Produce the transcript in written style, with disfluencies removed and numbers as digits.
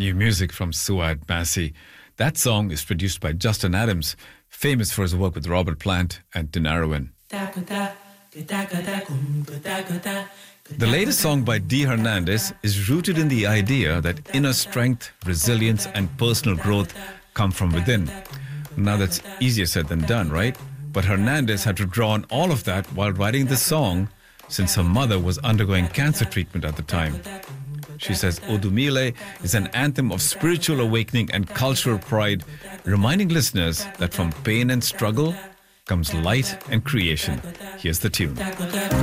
New music from Suad Massey. That song is produced by Justin Adams, famous for his work with Robert Plant and Dinarowin. The latest song by Dee Hernandez is rooted in the idea that inner strength, resilience, and personal growth come from within. Now that's easier said than done, right? But Hernandez had to draw on all of that while writing this song since her mother was undergoing cancer treatment at the time. She says Odumile is an anthem of spiritual awakening and cultural pride, reminding listeners that from pain and struggle comes light and creation. Here's the tune.